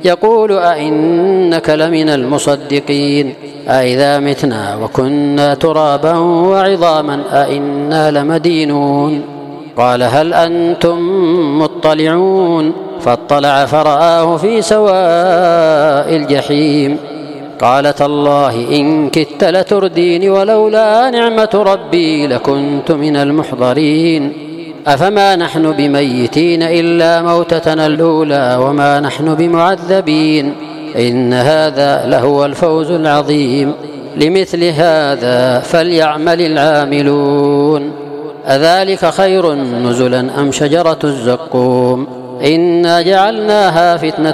يقول أئنك لمن المصدقين أئذا متنا وكنا ترابا وعظاما أئنا لمدينون قال هل أنتم مطلعون فاطلع فرآه في سواء الجحيم قال تالله إن كدت لتردين ولولا نعمة ربي لكنت من المحضرين أفما نحن بميتين إلا موتتنا الأولى وما نحن بمعذبين إن هذا لهو الفوز العظيم لمثل هذا فليعمل العاملون أذلك خير نزلا أم شجرة الزقوم إنا جعلناها فتنة